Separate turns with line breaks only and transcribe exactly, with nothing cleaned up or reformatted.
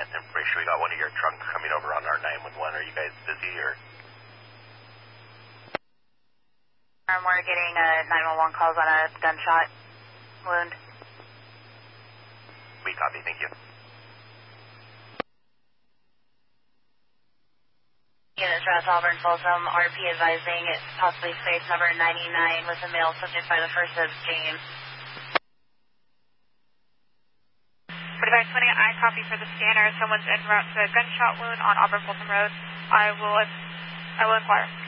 and I'm pretty sure we got one of your trunks coming over on our nine one one. Are you guys busy or?
Um, we're getting uh, nine one one calls on a gunshot wound.
We copy, thank you.
Units Rouse Auburn Folsom, R P advising it's possibly space number ninety-nine with a male subject by the first of James.
forty-five twenty, I copy for the scanner. Someone's en route to a gunshot wound on Auburn Folsom Road. I will, I will inquire.